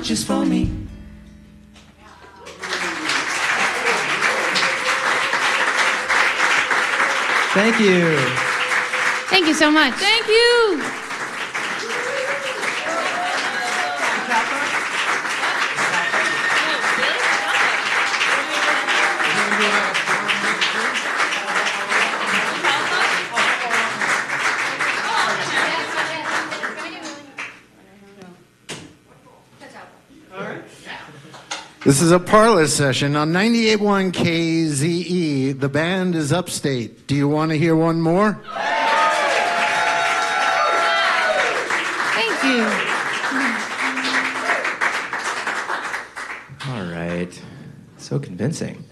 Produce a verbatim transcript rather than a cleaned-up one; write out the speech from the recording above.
just for me. Thank you. Thank you so much. Thank you. This is a parlor session on ninety-eight point one K Z E. The band is upstate. Do you want to hear one more? Thank you. All right. So convincing.